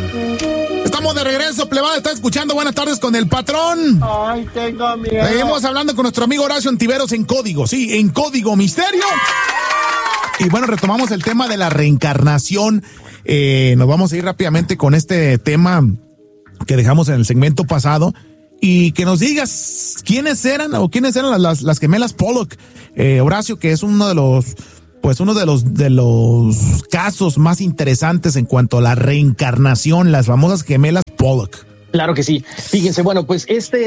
Estamos de regreso, plebada, está escuchando Buenas Tardes con el Patrón. Ay, tengo miedo. Seguimos hablando con nuestro amigo Horacio Antiveros en Código, sí, en Código Misterio. Y bueno, retomamos el tema de la reencarnación. Nos vamos a ir rápidamente con este tema que dejamos en el segmento pasado. Y que nos digas quiénes eran las gemelas Pollock, Horacio, que es uno de los casos más interesantes en cuanto a la reencarnación, las famosas gemelas Pollock. Claro que sí. Fíjense, bueno, pues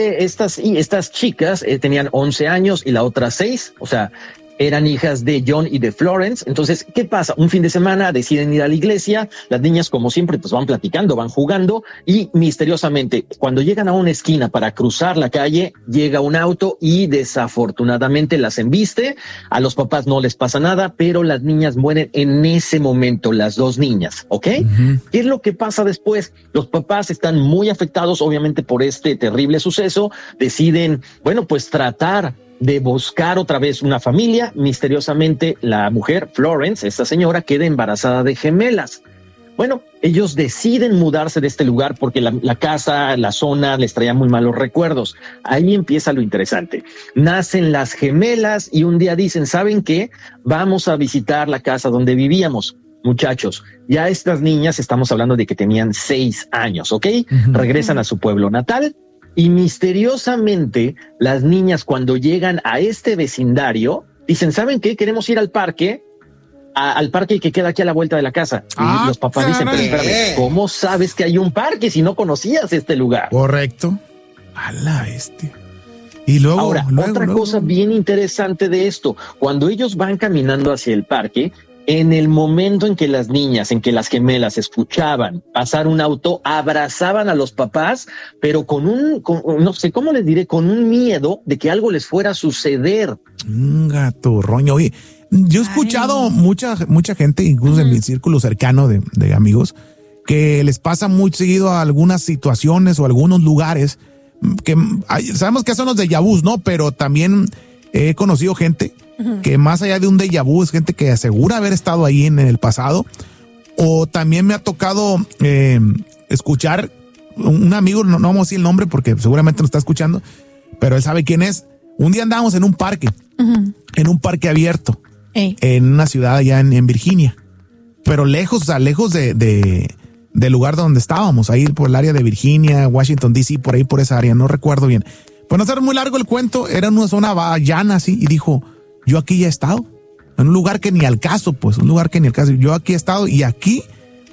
estas chicas tenían 11 años y la otra 6, o sea, eran hijas de John y de Florence. Entonces, ¿qué pasa? Un fin de semana deciden ir a la iglesia, las niñas como siempre pues van platicando, van jugando y misteriosamente cuando llegan a una esquina para cruzar la calle, llega un auto y desafortunadamente las embiste. A los papás no les pasa nada, pero las niñas mueren en ese momento, las dos niñas, ¿ok? Uh-huh. ¿Qué es lo que pasa después? Los papás están muy afectados obviamente por este terrible suceso, deciden, bueno, pues tratar de buscar otra vez una familia. Misteriosamente la mujer, Florence, esta señora, queda embarazada de gemelas. Bueno, ellos deciden mudarse de este lugar porque la casa, la zona les traía muy malos recuerdos. Ahí empieza lo interesante. Nacen las gemelas y un día dicen, ¿saben qué? Vamos a visitar la casa donde vivíamos. Muchachos, ya estas niñas, estamos hablando de que tenían 6 años, ¿ok? Uh-huh. Regresan a su pueblo natal. Y misteriosamente, las niñas cuando llegan a este vecindario, dicen, ¿saben qué? Queremos ir al parque que queda aquí a la vuelta de la casa. Y los papás dicen, pero espérame, ¿cómo sabes que hay un parque si no conocías este lugar? Correcto. A la bestia. Y luego, Ahora, otra cosa bien interesante de esto, cuando ellos van caminando hacia el parque, en el momento en que las niñas, en que las gemelas escuchaban pasar un auto, abrazaban a los papás, pero no sé cómo les diré, con un miedo de que algo les fuera a suceder. Gato, roño. Oye, yo he escuchado mucha gente, incluso en mi círculo cercano de amigos, que les pasa muy seguido a algunas situaciones o algunos lugares que sabemos que son los déjà vus, ¿no? Pero también he conocido gente que más allá de un déjà vu es gente que asegura haber estado ahí en el pasado. O también me ha tocado escuchar un amigo, no vamos a decir el nombre porque seguramente nos está escuchando, pero él sabe quién es. Un día andábamos en un parque, en un parque abierto, en una ciudad allá en Virginia, pero lejos, o sea, lejos del lugar donde estábamos, ahí por el área de Virginia, Washington D.C., por ahí por esa área, no recuerdo bien. Pues no ser muy largo el cuento, era en una zona llana así, y dijo, yo aquí ya he estado, en un lugar que ni al caso, yo aquí he estado, y aquí,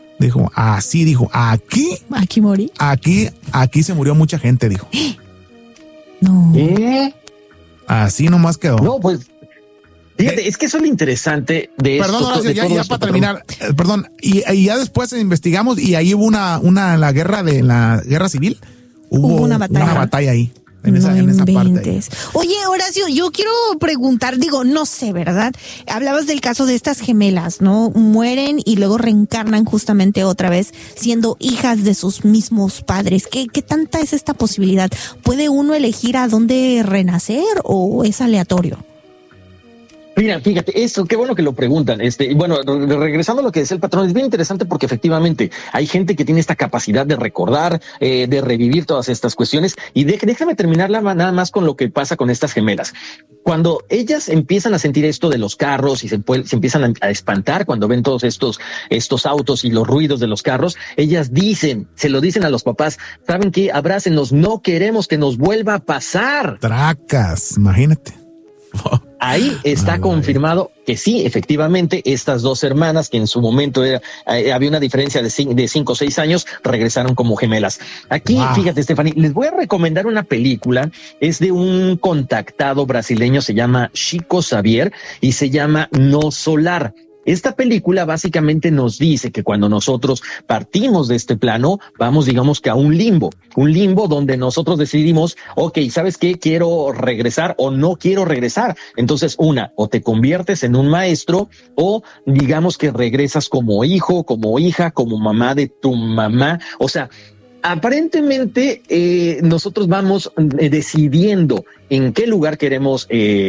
aquí morí. Aquí se murió mucha gente, dijo. No. Así nomás quedó. No, pues, fíjate, es que eso es lo interesante de esto. Perdón, Horacio, ya para terminar, perdón, y ya después investigamos, y ahí hubo la guerra civil, hubo una batalla ahí. En esa parte ahí. Oye, Horacio, yo quiero preguntar, no sé, ¿verdad? Hablabas del caso de estas gemelas, ¿no? Mueren y luego reencarnan justamente otra vez siendo hijas de sus mismos padres. ¿Qué tanta es esta posibilidad? ¿Puede uno elegir a dónde renacer o es aleatorio? Mira, fíjate, eso, qué bueno que lo preguntan. Bueno, regresando a lo que decía el patrón, es bien interesante porque efectivamente hay gente que tiene esta capacidad de recordar, de revivir todas estas cuestiones. Y déjame terminar nada más con lo que pasa con estas gemelas. Cuando ellas empiezan a sentir esto de los carros y se empiezan a espantar cuando ven todos estos autos y los ruidos de los carros, ellas se lo dicen a los papás, ¿saben qué? Abrácenos, no queremos que nos vuelva a pasar. Tracas, imagínate. Ahí está confirmado que sí, efectivamente, estas dos hermanas, que en su momento había una diferencia de 5 o 6 años, regresaron como gemelas. Aquí, Fíjate, Stephanie, les voy a recomendar una película. Es de un contactado brasileño, se llama Chico Xavier y se llama No Solar. Esta película básicamente nos dice que cuando nosotros partimos de este plano, vamos, digamos que a un limbo donde nosotros decidimos, ok, ¿sabes qué? ¿Quiero regresar o no quiero regresar? Entonces, o te conviertes en un maestro o digamos que regresas como hijo, como hija, como mamá de tu mamá. O sea, aparentemente nosotros vamos decidiendo en qué lugar queremos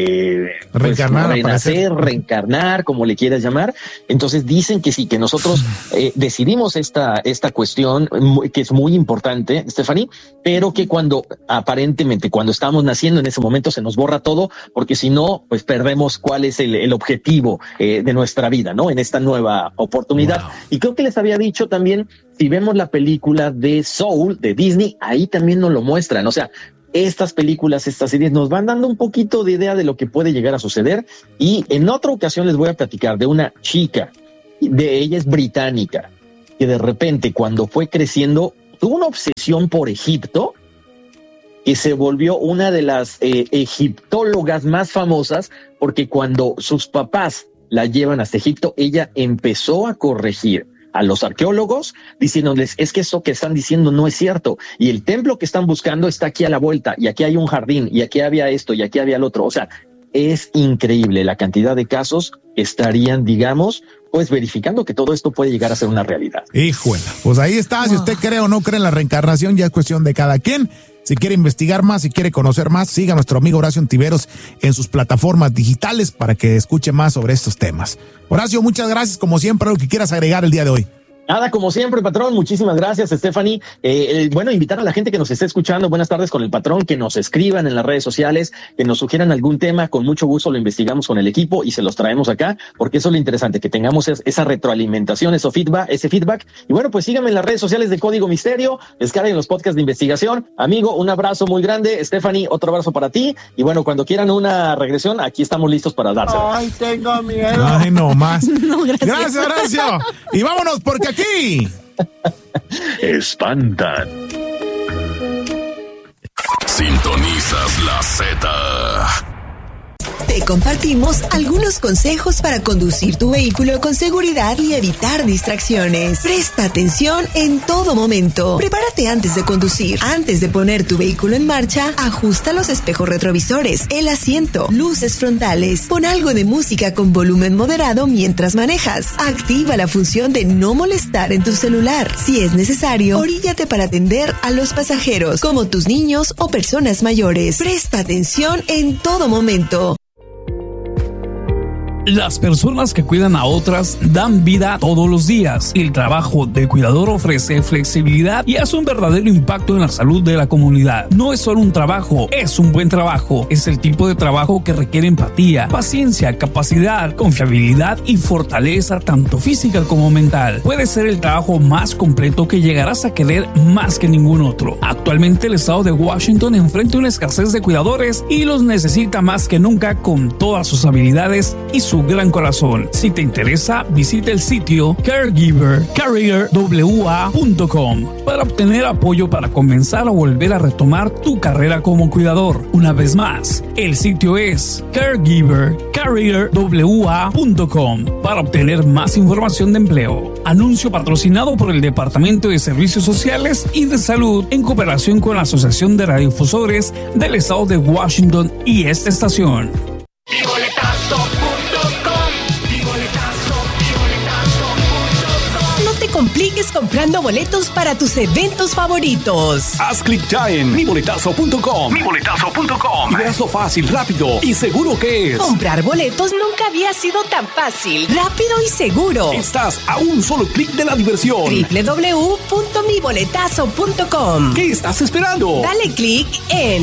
reencarnar, como le quieras llamar. Entonces dicen que sí, que nosotros decidimos esta cuestión que es muy importante, Stephanie, pero que aparentemente cuando estamos naciendo en ese momento se nos borra todo, porque si no, pues perdemos cuál es el objetivo de nuestra vida, ¿no? En esta nueva oportunidad. Wow. Y creo que les había dicho también, si vemos la película de Soul de Disney, ahí también nos lo muestran. O sea, estas películas, estas series nos van dando un poquito de idea de lo que puede llegar a suceder. Y en otra ocasión les voy a platicar de una chica, ella es británica, que de repente cuando fue creciendo tuvo una obsesión por Egipto y se volvió una de las egiptólogas más famosas, porque cuando sus papás la llevan hasta Egipto, ella empezó a corregir a los arqueólogos diciéndoles, es que eso que están diciendo no es cierto, y el templo que están buscando está aquí a la vuelta, y aquí hay un jardín, y aquí había esto, y aquí había el otro. O sea, es increíble la cantidad de casos que estarían, digamos, pues verificando que todo esto puede llegar a ser una realidad. Híjole, pues ahí está. Si usted cree o no cree en la reencarnación, ya es cuestión de cada quien. Si quiere investigar más, si quiere conocer más, siga a nuestro amigo Horacio Ontiveros en sus plataformas digitales para que escuche más sobre estos temas. Horacio, muchas gracias, como siempre, algo que quieras agregar el día de hoy. Nada, como siempre, patrón, muchísimas gracias, Stephanie. Bueno, invitar a la gente que nos esté escuchando, buenas tardes con el patrón, que nos escriban en las redes sociales, que nos sugieran algún tema, con mucho gusto lo investigamos con el equipo y se los traemos acá, porque eso es lo interesante, que tengamos esa retroalimentación, ese feedback. Y bueno, pues síganme en las redes sociales de Código Misterio, descarguen los podcasts de investigación. Amigo, un abrazo muy grande. Stephanie, otro abrazo para ti. Y bueno, cuando quieran una regresión, aquí estamos listos para dársela. Ay, tengo miedo. Ay, no más. No, gracias, Horacio. Y vámonos, porque aquí espantan. Sintonizas la Z. Te compartimos algunos consejos para conducir tu vehículo con seguridad y evitar distracciones. Presta atención en todo momento. Prepárate antes de conducir. Antes de poner tu vehículo en marcha, ajusta los espejos retrovisores, el asiento, luces frontales. Pon algo de música con volumen moderado mientras manejas. Activa la función de no molestar en tu celular. Si es necesario, oríllate para atender a los pasajeros, como tus niños o personas mayores. Presta atención en todo momento. Las personas que cuidan a otras dan vida todos los días. El trabajo del cuidador ofrece flexibilidad y hace un verdadero impacto en la salud de la comunidad. No es solo un trabajo, es un buen trabajo. Es el tipo de trabajo que requiere empatía, paciencia, capacidad, confiabilidad y fortaleza tanto física como mental. Puede ser el trabajo más completo que llegarás a querer más que ningún otro. Actualmente el estado de Washington enfrenta una escasez de cuidadores y los necesita más que nunca, con todas sus habilidades y su gran corazón. Si te interesa, visita el sitio caregivercareerwa.com para obtener apoyo para comenzar a volver a retomar tu carrera como cuidador. Una vez más, el sitio es caregivercareerwa.com para obtener más información de empleo. Anuncio patrocinado por el Departamento de Servicios Sociales y de Salud en cooperación con la Asociación de Radiodifusores del Estado de Washington y esta estación. Compliques comprando boletos para tus eventos favoritos. Haz clic ya en miboletazo.com. Y verás lo fácil, rápido y seguro que es. Comprar boletos nunca había sido tan fácil, rápido y seguro. Estás a un solo clic de la diversión. www.miboletazo.com. ¿Qué estás esperando? Dale clic en